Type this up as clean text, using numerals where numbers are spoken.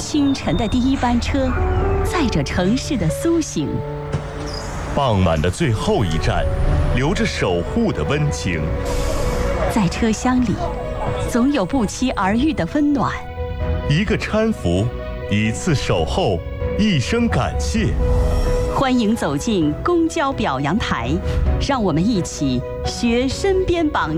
清晨的第一班车，载着城市的苏醒。 傍晚的最后一站，留着守护的温情。 在车厢里，总有不期而遇的温暖。 一个搀扶，一次守候，一声感谢。 欢迎走进公交表扬台，让我们一起学身边榜